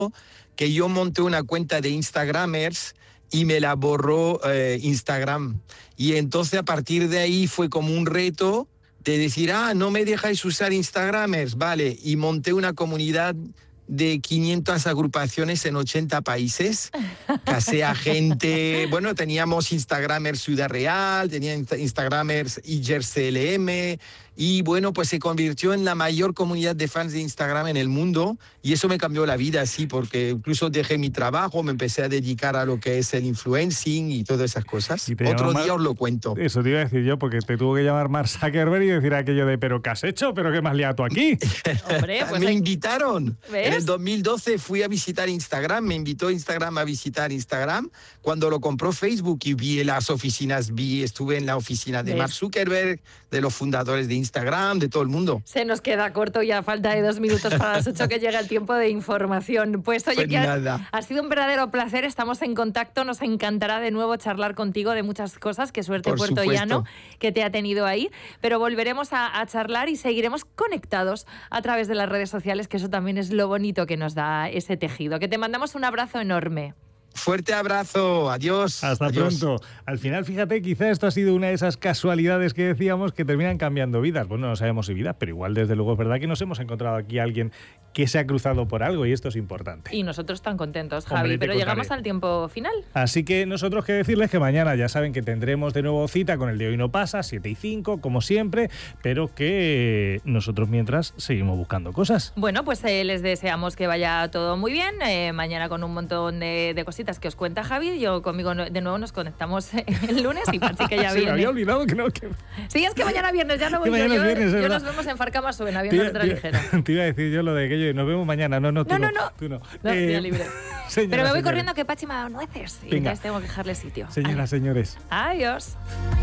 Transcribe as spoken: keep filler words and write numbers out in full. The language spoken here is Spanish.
que yo monté una cuenta de Instagramers y me la borró eh, Instagram. Y entonces a partir de ahí fue como un reto de decir, ah, no me dejáis usar Instagramers, vale, y monté una comunidad de quinientas agrupaciones en ochenta países, casé a gente, bueno, teníamos Instagramers Ciudad Real, tenía Instagramers Iger C L M, y bueno, pues se convirtió en la mayor comunidad de fans de Instagram en el mundo, y eso me cambió la vida, sí, porque incluso dejé mi trabajo, me empecé a dedicar a lo que es el influencing y todas esas cosas. Otro día os lo cuento. Eso te iba a decir yo, porque te tuvo que llamar Mark Zuckerberg y decir aquello de, ¿pero qué has hecho? ¿Pero qué me has liado tú aquí? Hombre, pues me hay... invitaron. ¿Ves? En el dos mil doce fui a visitar Instagram, me invitó Instagram a visitar Instagram, cuando lo compró Facebook y vi las oficinas, vi, estuve en la oficina de ¿Ves? Mark Zuckerberg, de los fundadores de Instagram, de todo el mundo. Se nos queda corto ya, falta de dos minutos para las ocho que llega el tiempo de información. Pues oye, pues que ha, ha sido un verdadero placer, estamos en contacto, nos encantará de nuevo charlar contigo de muchas cosas, qué suerte Por Puerto supuesto. Llano que te ha tenido ahí, pero volveremos a, a charlar y seguiremos conectados a través de las redes sociales, que eso también es lo bonito que nos da ese tejido. Que te mandamos un abrazo enorme. Fuerte abrazo, adiós. Hasta adiós. pronto. Al final, fíjate, quizá esto ha sido una de esas casualidades que decíamos que terminan cambiando vidas. Bueno, no sabemos si vidas, pero igual desde luego es verdad que nos hemos encontrado aquí a alguien que se ha cruzado por algo y esto es importante. Y nosotros tan contentos, Javi, Hombre, pero contaré. llegamos al tiempo final. Así que nosotros que decirles que mañana ya saben que tendremos de nuevo cita con el de Hoy No Pasa, siete y cinco, como siempre, pero que nosotros mientras seguimos buscando cosas. Bueno, pues eh, les deseamos que vaya todo muy bien. Eh, mañana con un montón de, de cositas que os cuenta Javi. Yo conmigo de nuevo nos conectamos el lunes y Pachi que ya Se viene. me había olvidado que no... Que... Sí, es que mañana viernes ya no voy yo. mañana Yo, viernes, yo es nos verdad. vemos en Farcama Suena, viendo otra ligera. Te iba a decir yo lo de que yo nos vemos mañana. No, no, tú No, no. no, no. Tú no. No, Eh, día libre. señoras, Pero me voy señores. corriendo que Pachi me ha dado nueces y Venga. entonces tengo que dejarle sitio. Señoras, señores. Adiós.